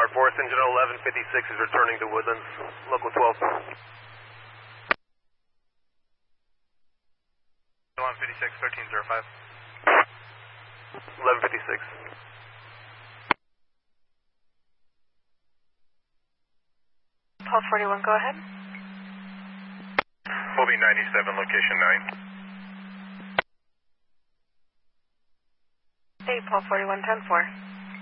Air Force, engine 1156 is returning to Woodlands, local 12. 1156, 1305. 1156. Pulse 41, go ahead. Bobby 97, location 9. Hey, Pulse 41, 10-4.